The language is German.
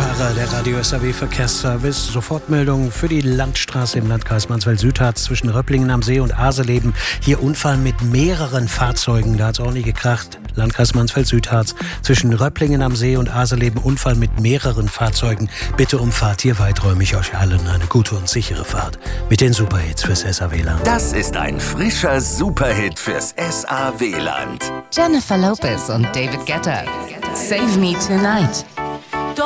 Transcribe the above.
Fahrer, der Radio SAW Verkehrsservice. Sofortmeldung für die Landstraße im Landkreis Mansfeld-Südharz zwischen Röpplingen am See und Aseleben. Hier Unfall mit mehreren Fahrzeugen, da hat es ordentlich gekracht. Landkreis Mansfeld-Südharz zwischen Röpplingen am See und Aseleben, Unfall mit mehreren Fahrzeugen. Bitte umfahrt hier weiträumig euch allen eine gute und sichere Fahrt mit den Superhits fürs SAW-Land. Das ist ein frischer Superhit fürs SAW-Land. Jennifer Lopez und David Guetta. Save Me Tonight.